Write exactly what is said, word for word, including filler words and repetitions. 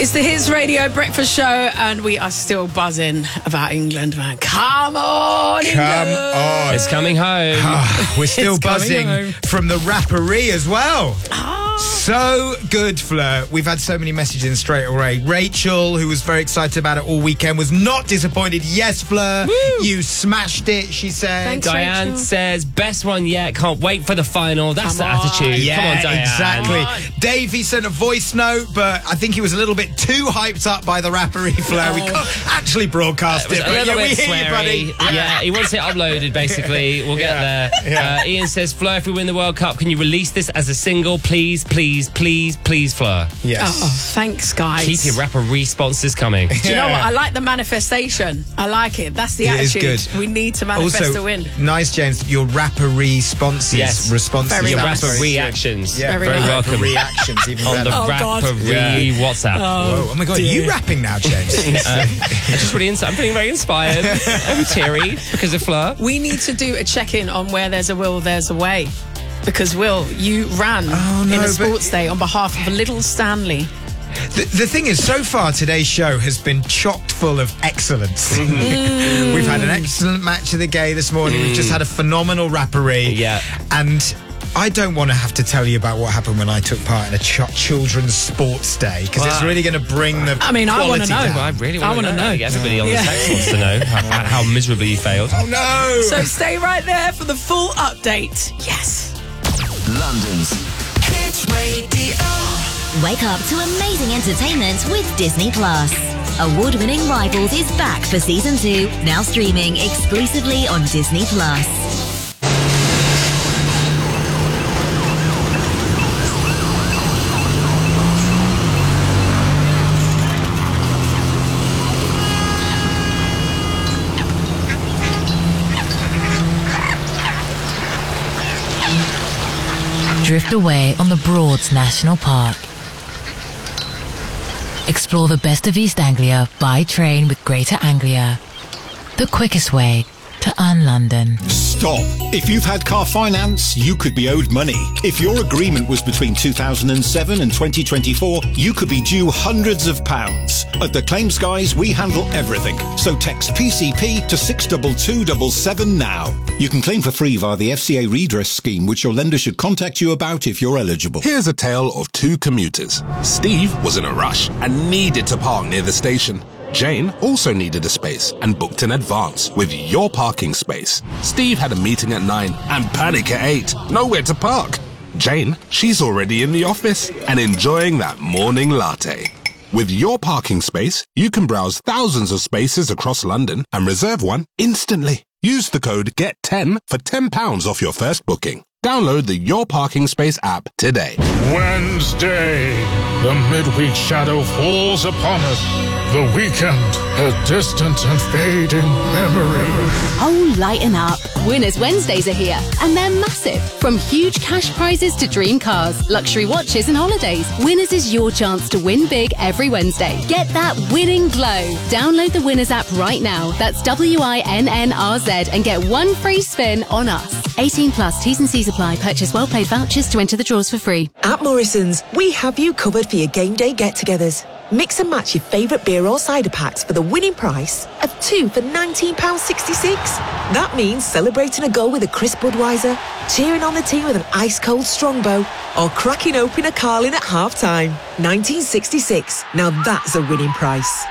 It's the Hits Radio Breakfast Show, and we are still buzzing about England, man. Come on, England. Come on. It's coming home. Oh, we're still It's coming buzzing home. from the rapparee as well. Oh. So good, Fleur. We've had so many messages straight away. Rachel, who was very excited about it all weekend, was not disappointed. Yes, Fleur, Woo. you smashed it, she said. Thanks, Diane Rachel. says, best one yet. Can't wait for the final. That's Come the on. attitude. Yeah, Come on, Diane. exactly. Come on. Davey sent a voice note, but I think he was a little bit too hyped up by the rapparee, Fleur. We Oh. can't actually broadcast It was it, a but little yeah, we bit hear you, sweary. buddy. Yeah, he wants it uploaded, basically. We'll get Yeah. there. Yeah. Uh, Ian says, Fleur, if we win the World Cup, can you release this as a single? Please, please, please, please, Fleur. Yes. Oh, thanks, guys. Keep your rapparee sponsors coming. Do you know Yeah. what? I like the manifestation. I like it. That's the It is attitude. good. We need to manifest Also, a win. nice, James, your rapparee sponsors. Yes. Responses. Very Your nice. rapper Very good. reactions. Yeah, Very very, nice. welcome. Reactions, even On better. the Oh, God. rapparee WhatsApp. Whoa, oh my God, are you rapping now, James? Uh, I'm just really ins- I'm feeling very inspired. I'm teary because of Fleur. We need to do a check-in on where there's a will, there's a way. Because, Will, you ran Oh, no, in a but- sports day on behalf of Little Stanley. The, the thing is, so far today's show has been chocked full of excellence. We've had an excellent match of the gay this morning. We've just had a phenomenal rapparee. Yeah. And I don't want to have to tell you about what happened when I took part in a ch- children's sports day, because it's Wow. really going to bring the I mean, I wanna quality know. down. I really I want to wanna know. know. Everybody on the Yeah. text wants to know how, how miserably you failed. Oh, no! So stay right there for the full update. Yes. London's Hits Radio. Wake up to amazing entertainment with Disney Plus. Award-winning Rivals is back for season two, now streaming exclusively on Disney Plus. Drift away on the Broads National Park. Explore the best of East Anglia by train with Greater Anglia. The quickest way to un-London. Stop. If you've had car finance, you could be owed money. If your agreement was between two thousand seven and twenty twenty-four, you could be due hundreds of pounds. At the Claims Guys, we handle everything. So text P C P to six two two seven seven now. You can claim for free via the F C A redress scheme, which your lender should contact you about if you're eligible. Here's a tale of two commuters. Steve was in a rush and needed to park near the station. Jane also needed a space and booked in advance with Your Parking Space. Steve had a meeting at nine and panic at eight. Nowhere to park. Jane, she's already in the office and enjoying that morning latte. With Your Parking Space, you can browse thousands of spaces across London and reserve one instantly. Use the code get ten for ten pounds off your first booking. Download the Your Parking Space app today. Wednesday, the midweek shadow falls upon us. The weekend, a distant and fading memory. Oh, lighten up. Winners Wednesdays are here, and they're massive. From huge cash prizes to dream cars, luxury watches and holidays, Winners is your chance to win big every Wednesday. Get that winning glow. Download the Winners app right now. That's W I N N R Z and get one free spin on us. eighteen plus, T's and C's apply. Purchase well-paid vouchers to enter the draws for free. At Morrison's, we have you covered for your game day get-togethers. Mix and match your favourite beer or cider packs for the winning price of two for nineteen pounds sixty-six. That means celebrating a goal with a crisp Budweiser, cheering on the team with an ice-cold Strongbow, or cracking open a Carling at half-time. nineteen sixty-six. Now that's a winning price.